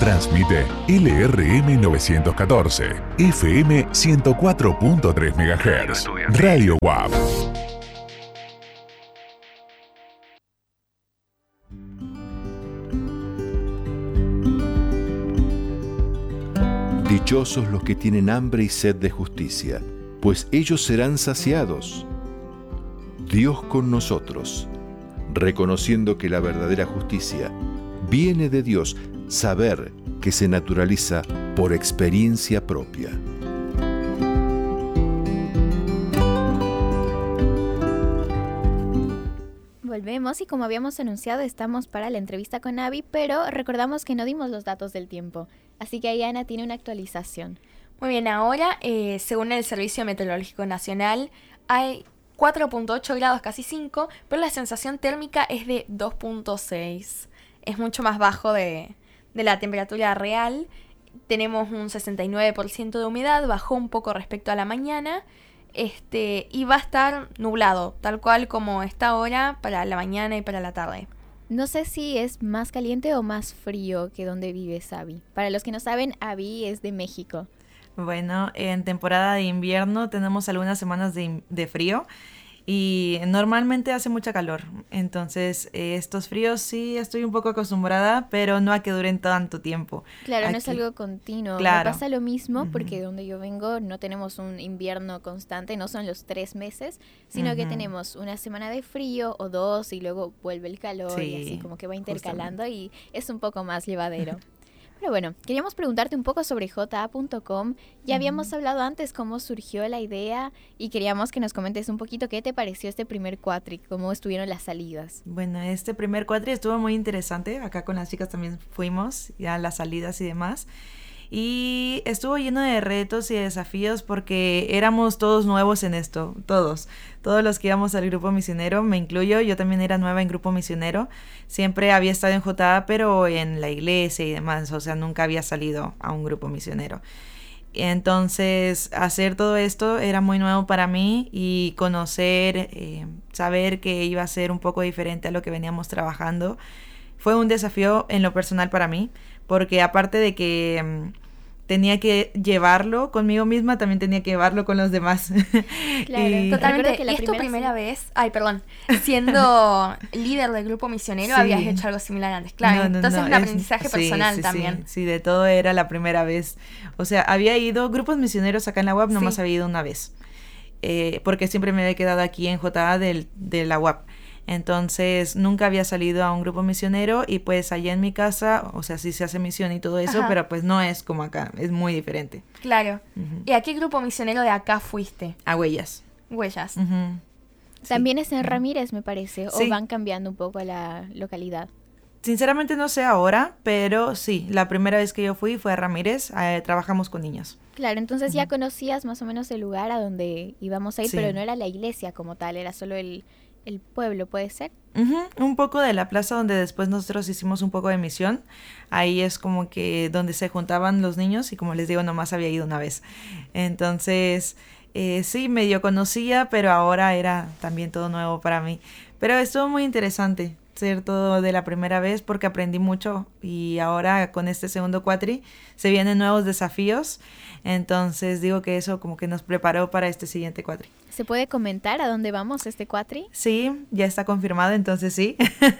Transmite LRM 914, FM 104.3 MHz, Radio WAP. Dichosos los que tienen hambre y sed de justicia, pues ellos serán saciados. Dios con nosotros, reconociendo que la verdadera justicia viene de Dios, saber que se naturaliza por experiencia propia. Volvemos y como habíamos anunciado estamos para la entrevista con Abby, pero recordamos que no dimos los datos del tiempo, así que ahí Ana tiene una actualización. Muy bien, ahora según el Servicio Meteorológico Nacional hay 4.8 grados, casi 5, pero la sensación térmica es de 2.6. Es mucho más bajo de la temperatura real. Tenemos un 69% de humedad, bajó un poco respecto a la mañana. Y va a estar nublado, tal cual como está ahora para la mañana y para la tarde. No sé si es más caliente o más frío que donde vives, Abby. Para los que no saben, Abby es de México. Bueno, en temporada de invierno tenemos algunas semanas de frío y normalmente hace mucha calor. Entonces, estos fríos sí estoy un poco acostumbrada, pero no a que duren tanto tiempo. Claro, Aquí, no es algo continuo. claro. Me pasa lo mismo porque donde yo vengo no tenemos un invierno constante, no son los 3 meses, sino que tenemos una semana de frío o 2 y luego vuelve el calor y así como que va intercalando y es un poco más llevadero. Pero bueno, queríamos preguntarte un poco sobre ja.com. Ya habíamos hablado antes cómo surgió la idea y queríamos que nos comentes un poquito qué te pareció este primer cuatri, cómo estuvieron las salidas. Bueno, este primer cuatri estuvo muy interesante. Acá con las chicas también fuimos ya a las salidas y demás. Y estuvo lleno de retos y desafíos porque éramos todos nuevos en esto, todos los que íbamos al grupo misionero, me incluyo, yo también era nueva en grupo misionero, siempre había estado en JA pero en la iglesia y demás, o sea, nunca había salido a un grupo misionero. Entonces, hacer todo esto era muy nuevo para mí y conocer, saber que iba a ser un poco diferente a lo que veníamos trabajando, fue un desafío en lo personal para mí, porque aparte de que tenía que llevarlo conmigo misma, también tenía que llevarlo con los demás. Claro, Totalmente. Que ¿Y es tu primera vez? Ay, perdón. Siendo líder del grupo misionero, Sí. habías hecho algo similar antes. Claro, entonces es un aprendizaje personal también. Sí, de todo era la primera vez. O sea, había ido grupos misioneros acá en la UAP, nomás había ido una vez. Porque siempre me había quedado aquí en JA de la UAP. Entonces nunca había salido a un grupo misionero y pues allá en mi casa, o sea, sí se hace misión y todo eso, pero pues no es como acá, es muy diferente. Claro. ¿Y a qué grupo misionero de acá fuiste? A Huellas. Huellas. También es en Ramírez, me parece, Sí. o van cambiando un poco la localidad. Sinceramente no sé ahora, pero sí, la primera vez que yo fui fue a Ramírez, trabajamos con niños. Claro, entonces ya conocías más o menos el lugar a donde íbamos a ir, Sí. pero no era la iglesia como tal, era solo el pueblo, ¿puede ser? Un poco de la plaza donde después nosotros hicimos un poco de misión. Ahí es como que donde se juntaban los niños y como les digo, nomás había ido una vez. Entonces, sí, medio conocía, pero ahora era también todo nuevo para mí. Pero estuvo muy interesante ser todo de la primera vez porque aprendí mucho y ahora con este segundo cuatri se vienen nuevos desafíos. Entonces digo que eso como que nos preparó para este siguiente cuatri. ¿Se puede comentar a dónde vamos este cuatri? Sí, ya está confirmado, entonces sí.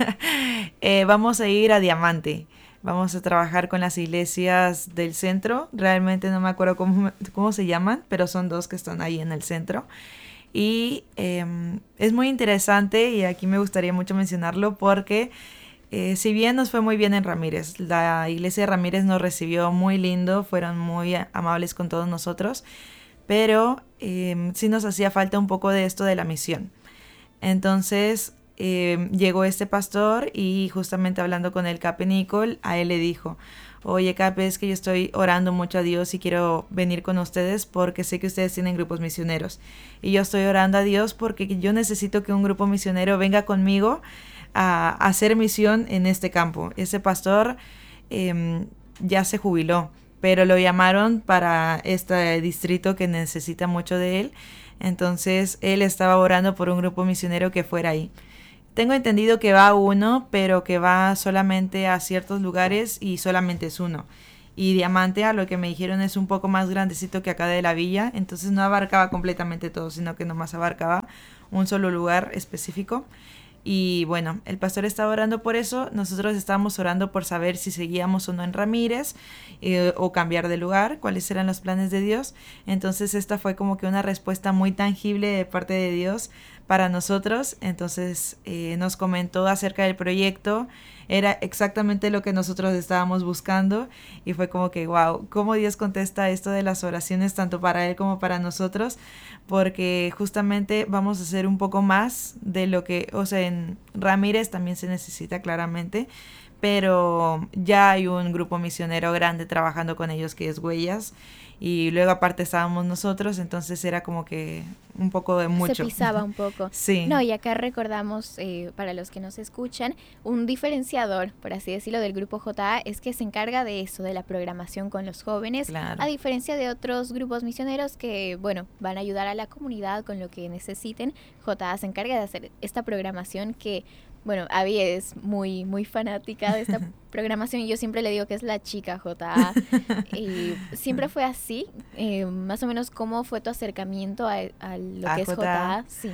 Vamos a ir a Diamante. Vamos a trabajar con las iglesias del centro. Realmente no me acuerdo cómo se llaman, pero son 2 que están ahí en el centro. Y es muy interesante y aquí me gustaría mucho mencionarlo porque si bien nos fue muy bien en Ramírez, la iglesia de Ramírez nos recibió muy lindo, fueron muy amables con todos nicosotros, pero sí nos hacía falta un poco de esto de la misión. Entonces llegó este pastor y justamente hablando con el Cape Nicol, a él le dijo: oye, Cape, es que yo estoy orando mucho a Dios y quiero venir con ustedes porque sé que ustedes tienen grupos misioneros. Y yo estoy orando a Dios porque yo necesito que un grupo misionero venga conmigo a hacer misión en este campo. Ese pastor ya se jubiló, pero lo llamaron para este distrito que necesita mucho de él. Entonces él estaba orando por un grupo misionero que fuera ahí. Tengo entendido que va uno, pero que va solamente a ciertos lugares y solamente es uno. Y Diamante, a lo que me dijeron, es un poco más grandecito que acá de la villa, entonces no abarcaba completamente todo, sino que nomás abarcaba un solo lugar específico. Y bueno, el pastor estaba orando por eso, nosotros estábamos orando por saber si seguíamos o no en Ramírez o cambiar de lugar, cuáles eran los planes de Dios. Entonces esta fue como que una respuesta muy tangible de parte de Dios para nosotros. Entonces nos comentó acerca del proyecto, era exactamente lo que nosotros estábamos buscando y fue como que wow, cómo Dios contesta esto de las oraciones tanto para Él como para nosotros, porque justamente vamos a hacer un poco más de lo que, o sea, en Ramírez también se necesita claramente, pero ya hay un grupo misionero grande trabajando con ellos que es Huellas, y luego aparte estábamos nosotros, entonces era como que un poco de mucho. Se pisaba un poco. Sí. No, y acá recordamos, para los que nos escuchan, un diferenciador, por así decirlo, del grupo JA es que se encarga de eso, de la programación con los jóvenes, Claro. a diferencia de otros grupos misioneros que, bueno, van a ayudar a la comunidad con lo que necesiten. JA se encarga de hacer esta programación que, bueno, Abby es muy, muy fanática de esta programación y yo siempre le digo que es la chica JA. Y siempre fue así. Más o menos, ¿cómo fue tu acercamiento a lo que es JA? Sí.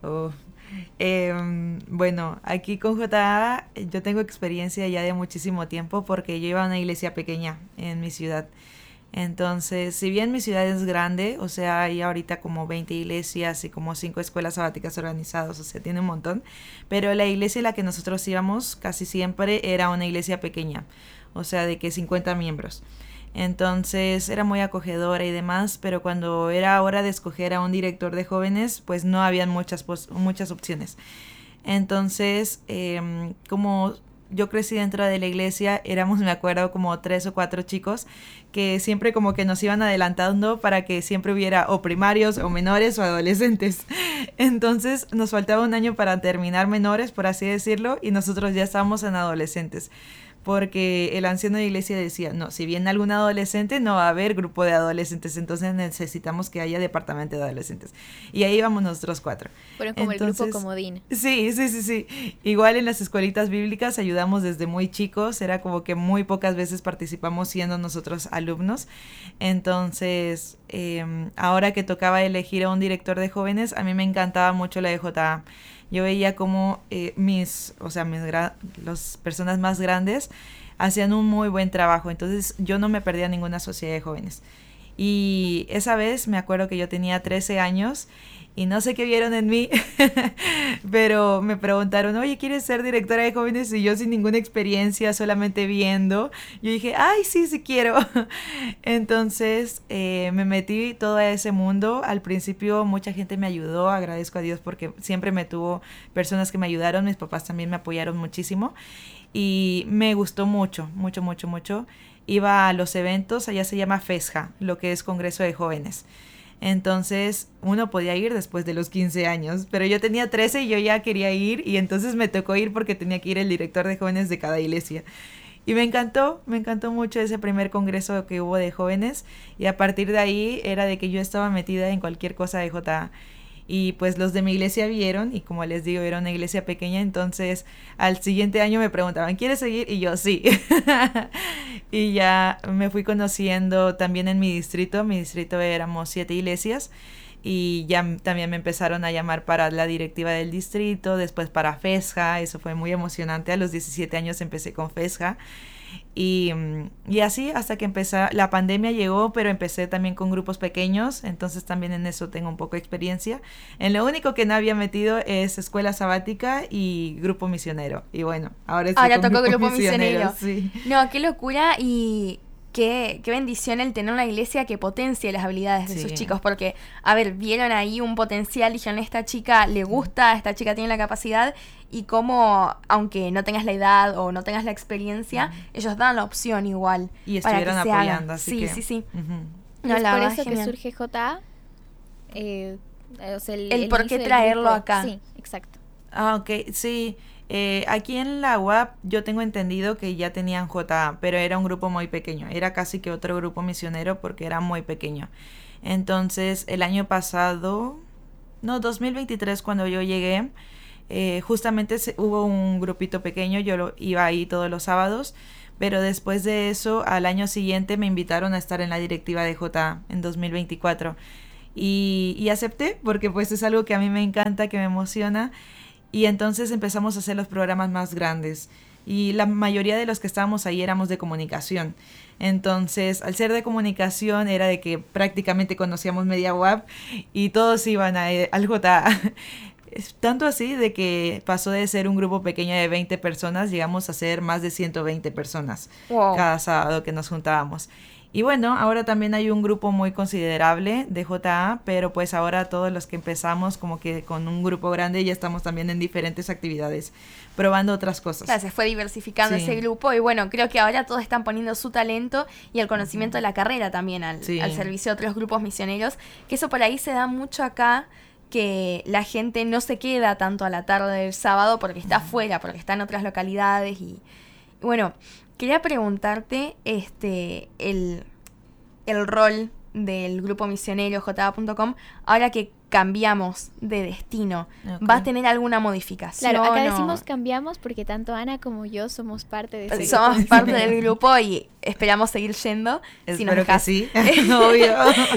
Bueno, aquí con JA yo tengo experiencia ya de muchísimo tiempo porque yo iba a una iglesia pequeña en mi ciudad. Entonces, si bien mi ciudad es grande, o sea, hay ahorita como 20 iglesias y como 5 escuelas sabáticas organizadas, o sea, tiene un montón, pero la iglesia en la que nosotros íbamos casi siempre era una iglesia pequeña, o sea, de que 50 miembros. Entonces era muy acogedora y demás, pero cuando era hora de escoger a un director de jóvenes, pues no habían muchas opciones. Entonces, como yo crecí dentro de la iglesia, éramos, me acuerdo, como 3 o 4 chicos que siempre como que nos iban adelantando para que siempre hubiera o primarios o menores o adolescentes. Entonces nos faltaba un año para terminar menores, por así decirlo, y nosotros ya estábamos en adolescentes. Porque el anciano de iglesia decía, no, si viene algún adolescente, no va a haber grupo de adolescentes, entonces necesitamos que haya departamento de adolescentes. Y ahí íbamos nosotros 4. Fueron como entonces, el grupo comodín. Sí. Igual en las escuelitas bíblicas ayudamos desde muy chicos, era como que muy pocas veces participamos siendo nosotros alumnos. Entonces, ahora que tocaba elegir a un director de jóvenes, a mí me encantaba mucho la de JA. Yo veía como las personas más grandes hacían un muy buen trabajo, entonces yo no me perdía ninguna sociedad de jóvenes. Y esa vez me acuerdo que yo tenía 13 años y no sé qué vieron en mí, pero me preguntaron, oye, ¿quieres ser directora de jóvenes? Y yo sin ninguna experiencia, solamente viendo, yo dije, ay, sí quiero. Entonces me metí todo a ese mundo. Al principio mucha gente me ayudó, agradezco a Dios porque siempre me tuvo personas que me ayudaron, mis papás también me apoyaron muchísimo y me gustó mucho. Iba a los eventos, allá se llama FESJA, lo que es Congreso de Jóvenes. Entonces uno podía ir después de los 15 años, pero yo tenía 13 y yo ya quería ir y entonces me tocó ir porque tenía que ir el director de jóvenes de cada iglesia. Y me encantó mucho ese primer congreso que hubo de jóvenes y a partir de ahí era de que yo estaba metida en cualquier cosa de JA. Y pues los de mi iglesia vieron, y como les digo, era una iglesia pequeña, entonces al siguiente año me preguntaban, ¿quieres seguir? Y yo, sí. Y ya me fui conociendo también en mi distrito éramos 7 iglesias, y ya también me empezaron a llamar para la directiva del distrito, después para FESJA, eso fue muy emocionante, a los 17 años empecé con FESJA. Y así hasta que la pandemia llegó, pero empecé también con grupos pequeños, entonces también en eso tengo un poco de experiencia. En lo único que no había metido es escuela sabática y grupo misionero. Y bueno, ahora tocó grupo misionero. Sí. No, qué locura y qué bendición el tener una iglesia que potencie las habilidades de sus chicos, porque, a ver, vieron ahí un potencial, dijeron, esta chica le gusta, esta chica tiene la capacidad, y como, aunque no tengas la edad o no tengas la experiencia, ellos dan la opción igual. Y estuvieron apoyando, así que... Sí. Uh-huh. No, es por eso que surge JA. El por qué traerlo acá. Sí, exacto. Ah, ok, sí. Aquí en la UAP yo tengo entendido que ya tenían JA, pero era un grupo muy pequeño. Era casi que otro grupo misionero porque era muy pequeño. Entonces, el año pasado, 2023, cuando yo llegué, Justamente hubo un grupito pequeño, yo iba ahí todos los sábados, pero después de eso, al año siguiente me invitaron a estar en la directiva de JA en 2024. Y acepté, porque pues es algo que a mí me encanta, que me emociona, y entonces empezamos a hacer los programas más grandes. Y la mayoría de los que estábamos ahí éramos de comunicación. Entonces, al ser de comunicación, era de que prácticamente conocíamos media UAP y todos iban al JA. Tanto así de que pasó de ser un grupo pequeño de 20 personas, llegamos a ser más de 120 personas cada sábado que nos juntábamos. Y bueno, ahora también hay un grupo muy considerable de JA, pero pues ahora todos los que empezamos como que con un grupo grande ya estamos también en diferentes actividades, probando otras cosas. Claro, se fue diversificando ese grupo y bueno, creo que ahora todos están poniendo su talento y el conocimiento de la carrera también al servicio de otros grupos misioneros, que eso por ahí se da mucho acá, que la gente no se queda tanto a la tarde del sábado porque está afuera, porque está en otras localidades y bueno, quería preguntarte el rol del grupo misionero JA.com ahora que cambiamos de destino. Okay. ¿Va a tener alguna modificación? Claro, acá decimos cambiamos porque tanto Ana como yo somos parte de ese grupo. Somos parte del grupo y esperamos seguir yendo. Espero que sí, obvio.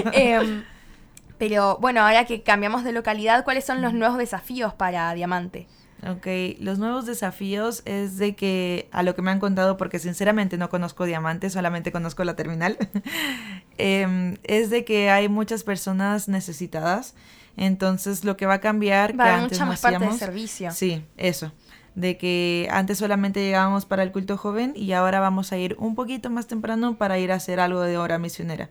Pero bueno, ahora que cambiamos de localidad, ¿cuáles son los nuevos desafíos para Diamante? Ok, los nuevos desafíos es de que, a lo que me han contado, porque sinceramente no conozco Diamante, solamente conozco la terminal, es de que hay muchas personas necesitadas, entonces lo que va a cambiar... Va a haber mucha más parte de servicio. Sí, eso, de que antes solamente llegábamos para el culto joven y ahora vamos a ir un poquito más temprano para ir a hacer algo de hora misionera,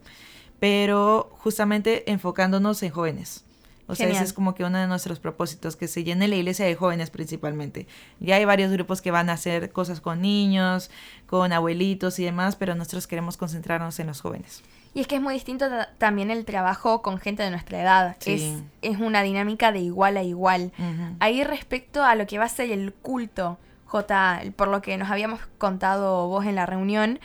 pero justamente enfocándonos en jóvenes. O sea, ese es como que uno de nuestros propósitos, que se llene la iglesia de jóvenes principalmente. Ya hay varios grupos que van a hacer cosas con niños, con abuelitos y demás, pero nosotros queremos concentrarnos en los jóvenes. Y es que es muy distinto también el trabajo con gente de nuestra edad. Sí. Es una dinámica de igual a igual. Uh-huh. Ahí respecto a lo que va a ser el culto, por lo que nos habíamos contado vos en la reunión,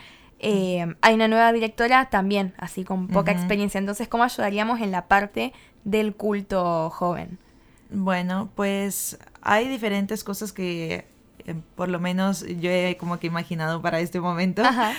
hay una nueva directora también, así con poca experiencia. Entonces, ¿cómo ayudaríamos en la parte del culto joven? Bueno, pues hay diferentes cosas que por lo menos yo he como que imaginado para este momento. Ajá.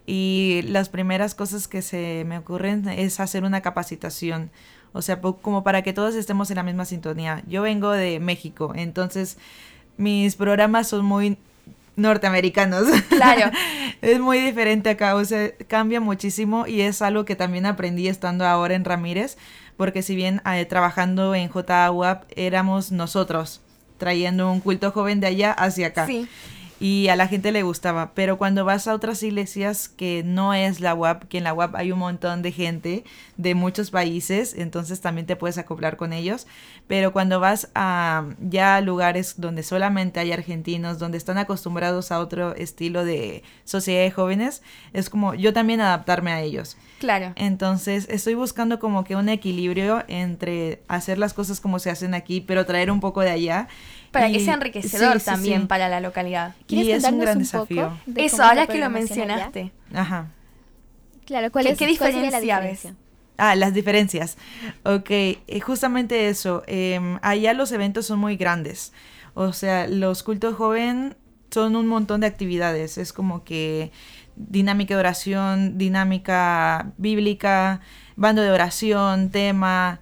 Y las primeras cosas que se me ocurren es hacer una capacitación, o sea, como para que todos estemos en la misma sintonía. Yo vengo de México, entonces mis programas son muy norteamericanos. Claro. Es muy diferente acá, o sea, cambia muchísimo y es algo que también aprendí estando ahora en Ramírez, porque si bien trabajando en JA UAP éramos nosotros trayendo un culto joven de allá hacia acá. Sí. Y a la gente le gustaba, pero cuando vas a otras iglesias que no es la UAP, que en la UAP hay un montón de gente de muchos países, entonces también te puedes acoplar con ellos, pero cuando vas a ya lugares donde solamente hay argentinos, donde están acostumbrados a otro estilo de sociedad de jóvenes, es como yo también adaptarme a ellos. Claro. Entonces estoy buscando como que un equilibrio entre hacer las cosas como se hacen aquí, pero traer un poco de allá. Para que sea enriquecedor también para la localidad. Y es un gran desafío. Eso, ahora que lo mencionaste. Ajá. Claro, ¿qué diferencia ves? Las diferencias. Ok, justamente eso. Allá los eventos son muy grandes. O sea, los cultos joven son un montón de actividades. Es como que dinámica de oración, dinámica bíblica, bando de oración, tema...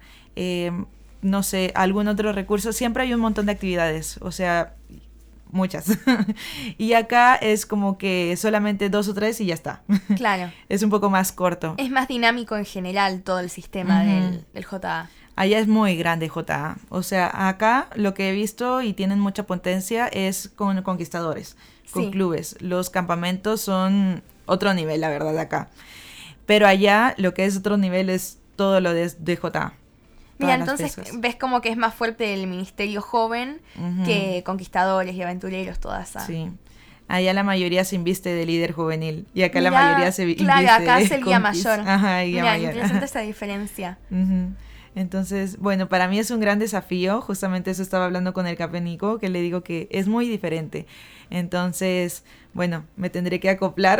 no sé, algún otro recurso, siempre hay un montón de actividades, o sea, muchas. Y acá es como que solamente 2 o 3 y ya está. Claro. Es un poco más corto. Es más dinámico en general todo el sistema del JA. Allá es muy grande JA. O sea, acá lo que he visto y tienen mucha potencia es con conquistadores, con clubes. Los campamentos son otro nivel, la verdad, acá. Pero allá lo que es otro nivel es todo lo de JA. Mira, entonces ves como que es más fuerte el ministerio joven que conquistadores y aventureros, todas esas. Sí. Allá la mayoría se inviste de líder juvenil y acá la mayoría se inviste de Claro, acá es el guía mayor. Ajá, guía mayor. Interesante esa diferencia. Entonces, bueno, para mí es un gran desafío. Justamente eso estaba hablando con el Capenico, que le digo que es muy diferente. Entonces, bueno, me tendré que acoplar,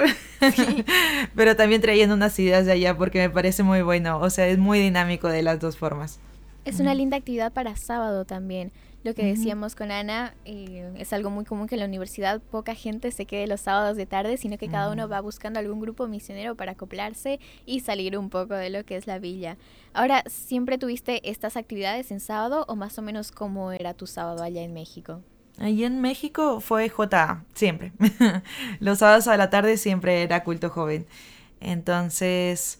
pero también trayendo unas ideas de allá porque me parece muy bueno. O sea, es muy dinámico de las dos formas. Es una linda actividad para sábado también. Lo que decíamos con Ana, es algo muy común que en la universidad poca gente se quede los sábados de tarde, sino que cada uno va buscando algún grupo misionero para acoplarse y salir un poco de lo que es la villa. Ahora, ¿siempre tuviste estas actividades en sábado o más o menos cómo era tu sábado allá en México? Allí en México fue JA, siempre. Los sábados a la tarde siempre era culto joven. Entonces,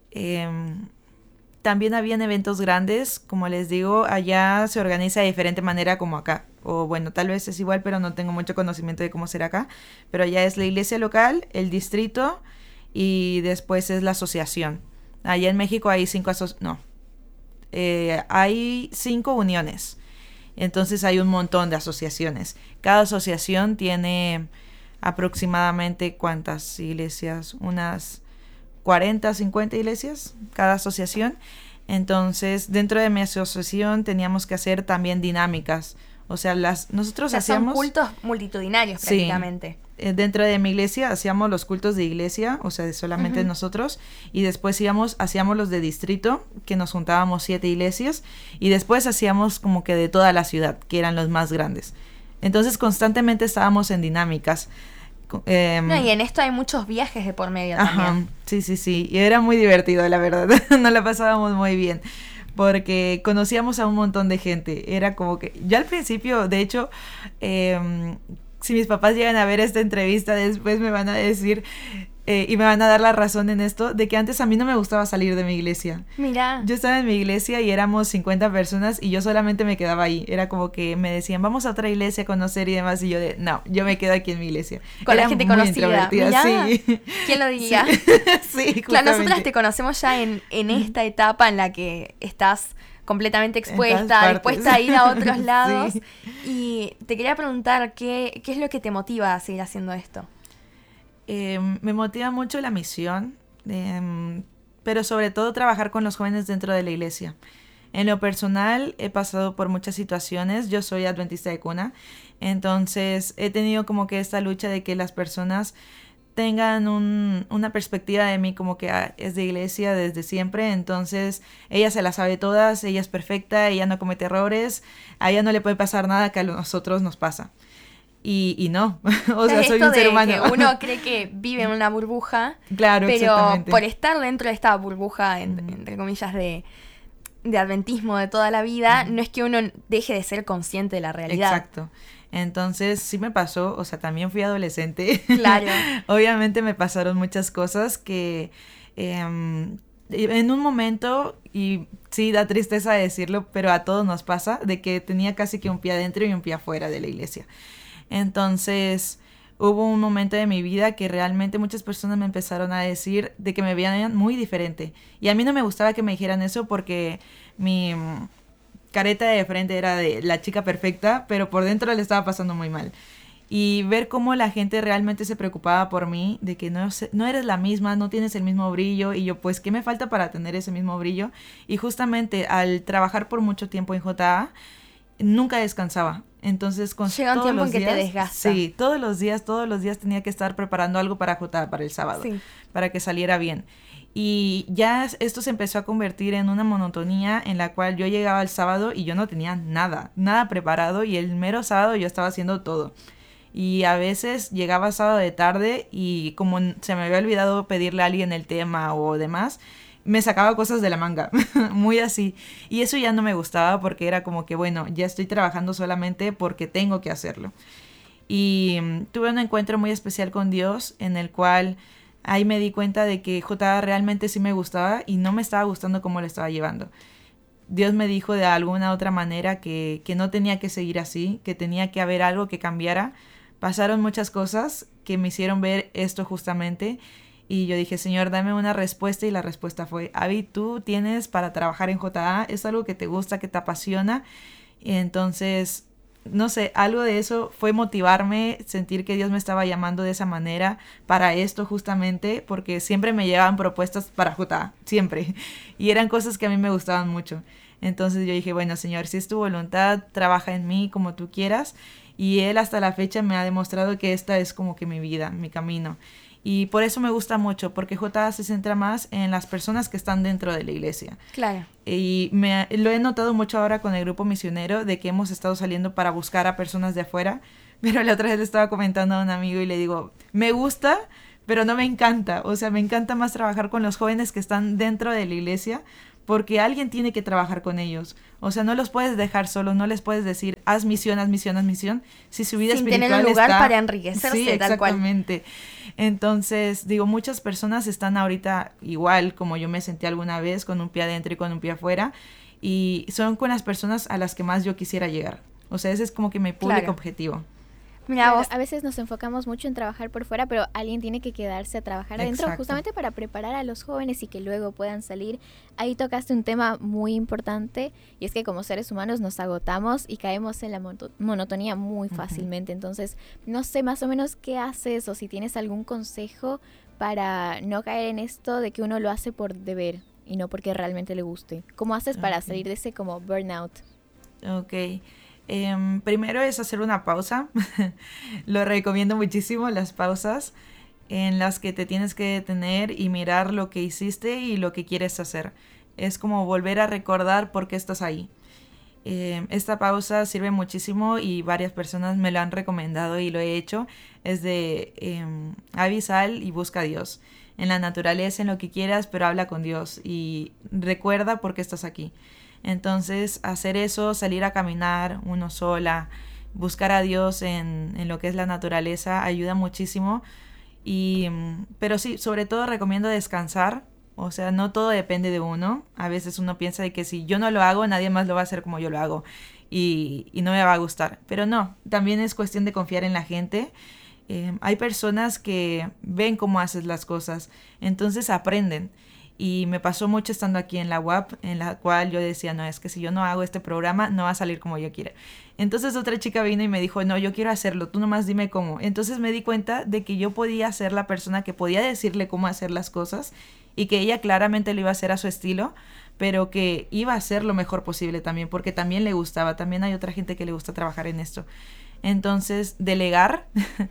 también habían eventos grandes, como les digo, allá se organiza de diferente manera como acá. O bueno, tal vez es igual, pero no tengo mucho conocimiento de cómo será acá. Pero allá es la iglesia local, el distrito y después es la asociación. Allá en México hay hay 5 uniones. Entonces hay un montón de asociaciones. Cada asociación tiene aproximadamente, ¿cuántas iglesias? Unas 40, 50 iglesias, cada asociación. Entonces, dentro de mi asociación teníamos que hacer también dinámicas. O sea, nosotros hacíamos... son cultos multitudinarios prácticamente. Sí, dentro de mi iglesia hacíamos los cultos de iglesia, o sea, de solamente nosotros. Y después hacíamos los de distrito, que nos juntábamos 7 iglesias. Y después hacíamos como que de toda la ciudad, que eran los más grandes. Entonces, constantemente estábamos en dinámicas. Y en esto hay muchos viajes de por medio también. Sí. Y era muy divertido, la verdad. Nos la pasábamos muy bien. Porque conocíamos a un montón de gente. Era como que... Yo al principio, de hecho, si mis papás llegan a ver esta entrevista, después me van a decir... y me van a dar la razón en esto, de que antes a mí no me gustaba salir de mi iglesia. Mira. Yo estaba en mi iglesia y éramos 50 personas y yo solamente me quedaba ahí. Era como que me decían, vamos a otra iglesia a conocer y demás. Y yo no, yo me quedo aquí en mi iglesia. Con Era la gente muy conocida. Mirá, sí. ¿Quién lo diría? Sí, justamente. Claro, nosotras te conocemos ya en esta etapa en la que estás completamente expuesta, dispuesta a ir a otros lados. Sí. Y te quería preguntar, ¿qué es lo que te motiva a seguir haciendo esto? Me motiva mucho la misión, pero sobre todo trabajar con los jóvenes dentro de la iglesia. En lo personal he pasado por muchas situaciones, yo soy adventista de cuna, entonces he tenido como que esta lucha de que las personas tengan una perspectiva de mí como que es de iglesia desde siempre, entonces ella se la sabe todas, ella es perfecta, ella no comete errores, a ella no le puede pasar nada que a nosotros nos pasa. Y no, o sea, soy un ser humano. Que uno cree que vive en una burbuja, claro, pero por estar dentro de esta burbuja, entre comillas, de adventismo de toda la vida, no es que uno deje de ser consciente de la realidad. Exacto. Entonces sí me pasó, o sea, también fui adolescente. Claro. Obviamente me pasaron muchas cosas que en un momento, y sí da tristeza decirlo, pero a todos nos pasa, de que tenía casi que un pie adentro y un pie afuera de la iglesia. Entonces hubo un momento de mi vida que realmente muchas personas me empezaron a decir de que me veían muy diferente. Y a mí no me gustaba que me dijeran eso porque mi careta de frente era de la chica perfecta, pero por dentro le estaba pasando muy mal. Y ver cómo la gente realmente se preocupaba por mí, de que no eres la misma, no tienes el mismo brillo. Y yo, pues, ¿qué me falta para tener ese mismo brillo? Y justamente al trabajar por mucho tiempo en JA, nunca descansaba. Entonces, llega un tiempo en que te desgasta. Sí, todos los días tenía que estar preparando algo para JA, para el sábado, para que saliera bien. Y ya esto se empezó a convertir en una monotonía en la cual yo llegaba el sábado y yo no tenía nada preparado, y el mero sábado yo estaba haciendo todo. Y a veces llegaba sábado de tarde y como se me había olvidado pedirle a alguien el tema o demás, me sacaba cosas de la manga, muy así. Y eso ya no me gustaba porque era como que, bueno, ya estoy trabajando solamente porque tengo que hacerlo. Y tuve un encuentro muy especial con Dios en el cual ahí me di cuenta de que JA realmente sí me gustaba y no me estaba gustando cómo lo estaba llevando. Dios me dijo de alguna otra manera que no tenía que seguir así, que tenía que haber algo que cambiara. Pasaron muchas cosas que me hicieron ver esto justamente. Y yo dije, Señor, dame una respuesta. Y la respuesta fue, Abby, tú tienes para trabajar en JA, es algo que te gusta, que te apasiona. Y entonces, no sé, algo de eso fue motivarme, sentir que Dios me estaba llamando de esa manera para esto justamente, porque siempre me llegaban propuestas para JA, siempre. Y eran cosas que a mí me gustaban mucho. Entonces yo dije, bueno, Señor, si es tu voluntad, trabaja en mí como tú quieras. Y Él hasta la fecha me ha demostrado que esta es como que mi vida, mi camino. Y por eso me gusta mucho, porque JA se centra más en las personas que están dentro de la iglesia. Claro. Y lo he notado mucho ahora con el grupo misionero, de que hemos estado saliendo para buscar a personas de afuera. Pero la otra vez le estaba comentando a un amigo y le digo, me gusta, pero no me encanta. O sea, me encanta más trabajar con los jóvenes que están dentro de la iglesia, porque alguien tiene que trabajar con ellos. O sea, no los puedes dejar solos, no les puedes decir, haz misión, si su vida sin espiritual tener un lugar está... para enriquecerse, sí, tal cual. Exactamente. Entonces, digo, muchas personas están ahorita igual como yo me sentí alguna vez, con un pie adentro y con un pie afuera, y son con las personas a las que más yo quisiera llegar. O sea, ese es como que mi público objetivo. Mira, claro, a veces nos enfocamos mucho en trabajar por fuera, pero alguien tiene que quedarse a trabajar adentro. Exacto. Justamente para preparar a los jóvenes y que luego puedan salir. Ahí tocaste un tema muy importante, y es que como seres humanos nos agotamos y caemos en la monotonía muy fácilmente. Entonces, no sé más o menos qué haces o si tienes algún consejo para no caer en esto de que uno lo hace por deber y no porque realmente le guste. ¿Cómo haces para salir de ese como burnout? Ok. Primero es hacer una pausa. Lo recomiendo muchísimo, las pausas en las que te tienes que detener y mirar lo que hiciste y lo que quieres hacer. Es como volver a recordar por qué estás ahí. Esta pausa sirve muchísimo y varias personas me lo han recomendado y lo he hecho. Es de sal y busca a Dios. En la naturaleza, en lo que quieras, pero habla con Dios y recuerda por qué estás aquí. Entonces, hacer eso, salir a caminar uno sola, buscar a Dios en lo que es la naturaleza, ayuda muchísimo. Pero sí, sobre todo recomiendo descansar. O sea, no todo depende de uno. A veces uno piensa de que si yo no lo hago, nadie más lo va a hacer como yo lo hago. Y no me va a gustar. Pero no, también es cuestión de confiar en la gente. Hay personas que ven cómo haces las cosas, entonces aprenden. Y me pasó mucho estando aquí en la UAP, en la cual yo decía, no, es que si yo no hago este programa, no va a salir como yo quiera. Entonces otra chica vino y me dijo, no, yo quiero hacerlo, tú nomás dime cómo. Entonces me di cuenta de que yo podía ser la persona que podía decirle cómo hacer las cosas y que ella claramente lo iba a hacer a su estilo, pero que iba a hacer lo mejor posible también, porque también le gustaba. También hay otra gente que le gusta trabajar en esto. Entonces, delegar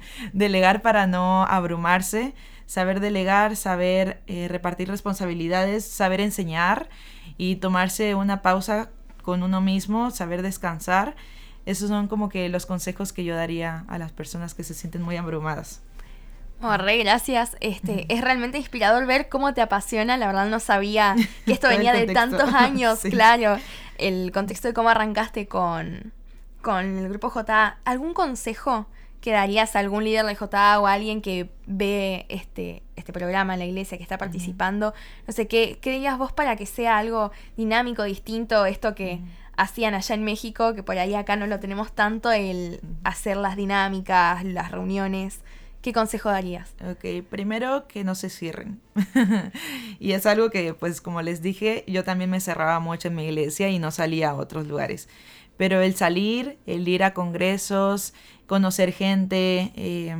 para no abrumarse, saber delegar, saber repartir responsabilidades, saber enseñar y tomarse una pausa con uno mismo, saber descansar. Esos son como que los consejos que yo daría a las personas que se sienten muy abrumadas. Oh, gracias. Es realmente inspirador ver cómo te apasiona. La verdad no sabía que esto venía de tantos años, sí. Claro. El contexto de cómo arrancaste con el grupo JA. ¿Algún consejo que darías a algún líder de JA o a alguien que ve este programa en la iglesia, que está participando? No sé, ¿qué dirías vos para que sea algo dinámico, distinto? Esto que hacían allá en México, que por ahí acá no lo tenemos tanto, el hacer las dinámicas, las reuniones. ¿Qué consejo darías? Ok, primero que no se cierren. Y es algo que, pues, como les dije, yo también me cerraba mucho en mi iglesia y no salía a otros lugares. Pero el salir, el ir a congresos, conocer gente,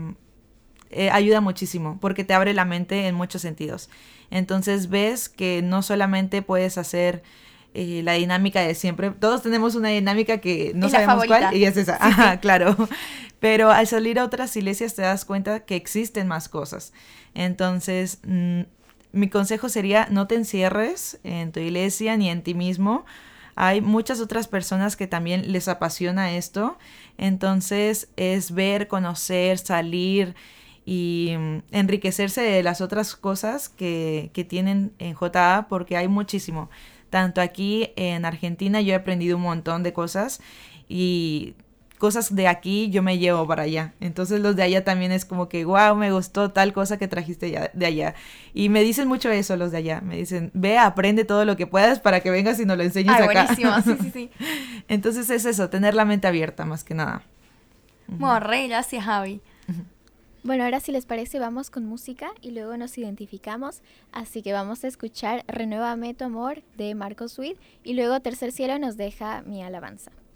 ayuda muchísimo porque te abre la mente en muchos sentidos. Entonces ves que no solamente puedes hacer la dinámica de siempre. Todos tenemos una dinámica que no sabemos cuál y es esa. Sí, ajá, sí. Claro. Pero al salir a otras iglesias te das cuenta que existen más cosas. Entonces, mi consejo sería no te encierres en tu iglesia ni en ti mismo. Hay muchas otras personas que también les apasiona esto. Entonces, es ver, conocer, salir y enriquecerse de las otras cosas que tienen en JA, porque hay muchísimo. Tanto aquí en Argentina yo he aprendido un montón de cosas y cosas de aquí yo me llevo para allá. Entonces los de allá también es como que, wow, me gustó tal cosa que trajiste de allá. Y me dicen mucho eso los de allá. Me dicen, ve, aprende todo lo que puedas para que vengas y nos lo enseñes acá. Buenísimo, sí. Entonces es eso, tener la mente abierta más que nada. Bueno, gracias, Javi. Bueno, ahora si les parece vamos con música y luego nos identificamos, así que vamos a escuchar Renuévame tu amor de Marcos Witt y luego Tercer Cielo nos deja Mi alabanza.